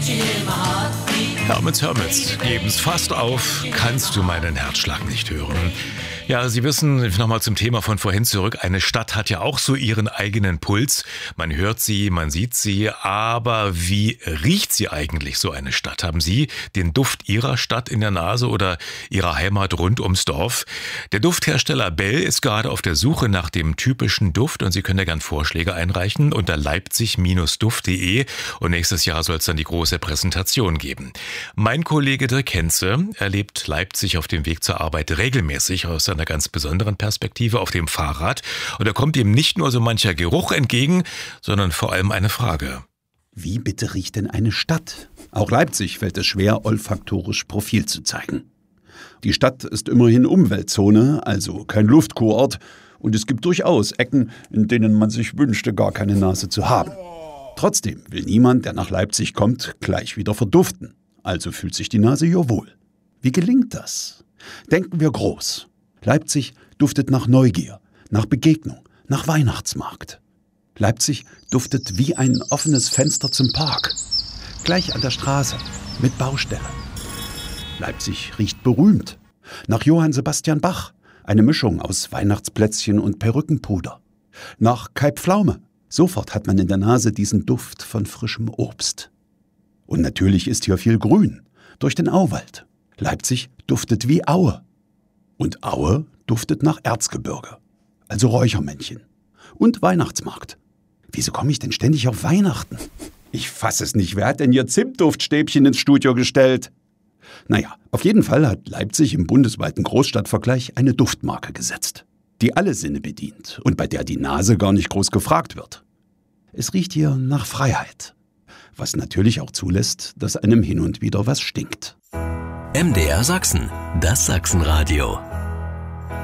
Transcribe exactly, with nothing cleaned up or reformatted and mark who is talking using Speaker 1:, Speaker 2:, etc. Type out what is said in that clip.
Speaker 1: Hermits, Hermits, geben's fast auf, kannst du meinen Herzschlag nicht hören. Ja, Sie wissen, nochmal zum Thema von vorhin zurück, eine Stadt hat ja auch so ihren eigenen Puls. Man hört sie, man sieht sie, aber wie riecht sie eigentlich, so eine Stadt? Haben Sie den Duft Ihrer Stadt in der Nase oder Ihrer Heimat rund ums Dorf? Der Dufthersteller Bell ist gerade auf der Suche nach dem typischen Duft und Sie können ja gern Vorschläge einreichen unter leipzig Bindestrich duft punkt de und nächstes Jahr soll es dann die große Präsentation geben. Mein Kollege Dirk Henze erlebt Leipzig auf dem Weg zur Arbeit regelmäßig aus einer ganz besonderen Perspektive auf dem Fahrrad. Und da kommt ihm nicht nur so mancher Geruch entgegen, sondern vor allem eine Frage.
Speaker 2: Wie bitte riecht denn eine Stadt? Auch Leipzig fällt es schwer, olfaktorisch Profil zu zeigen. Die Stadt ist immerhin Umweltzone, also kein Luftkurort. Und es gibt durchaus Ecken, in denen man sich wünschte, gar keine Nase zu haben. Trotzdem will niemand, der nach Leipzig kommt, gleich wieder verduften. Also fühlt sich die Nase ja wohl. Wie gelingt das? Denken wir groß. Leipzig duftet nach Neugier, nach Begegnung, nach Weihnachtsmarkt. Leipzig duftet wie ein offenes Fenster zum Park. Gleich an der Straße, mit Baustelle. Leipzig riecht berühmt. Nach Johann Sebastian Bach, eine Mischung aus Weihnachtsplätzchen und Perückenpuder. Nach Kai Pflaume. Sofort hat man in der Nase diesen Duft von frischem Obst. Und natürlich ist hier viel Grün, durch den Auwald. Leipzig duftet wie Aue. Und Aue duftet nach Erzgebirge, also Räuchermännchen. Und Weihnachtsmarkt. Wieso komme ich denn ständig auf Weihnachten? Ich fasse es nicht, wer hat denn hier Zimtduftstäbchen ins Studio gestellt? Naja, auf jeden Fall hat Leipzig im bundesweiten Großstadtvergleich eine Duftmarke gesetzt, die alle Sinne bedient und bei der die Nase gar nicht groß gefragt wird. Es riecht hier nach Freiheit, was natürlich auch zulässt, dass einem hin und wieder was stinkt.
Speaker 3: M D R Sachsen, das Sachsenradio.